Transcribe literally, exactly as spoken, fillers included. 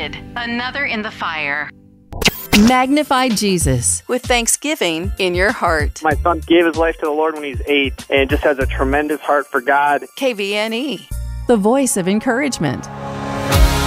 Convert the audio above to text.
United, another in the fire. Magnify Jesus with thanksgiving in your heart. My son gave his life to the Lord when he was eight and just has a tremendous heart for God. K V N E, the voice of encouragement.